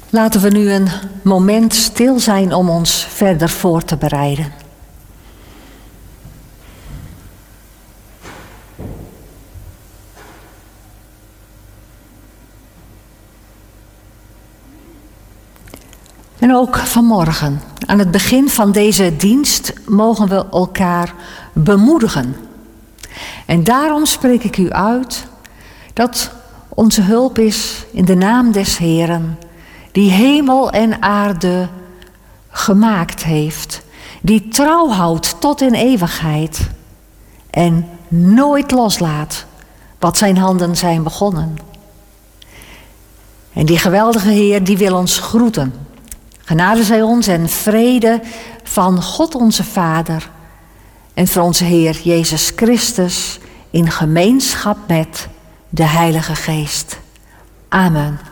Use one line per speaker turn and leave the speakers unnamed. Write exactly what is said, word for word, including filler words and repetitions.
Laten we nu een moment stil zijn om ons verder voor te bereiden. En ook vanmorgen, aan het begin van deze dienst, mogen we elkaar bemoedigen. En daarom spreek ik u uit dat onze hulp is in de naam des Heeren, die hemel en aarde gemaakt heeft, die trouw houdt tot in eeuwigheid en nooit loslaat wat zijn handen zijn begonnen. En die geweldige Heer, die wil ons groeten. Genade zij ons en vrede van God onze Vader en van onze Heer Jezus Christus in gemeenschap met de Heilige Geest. Amen.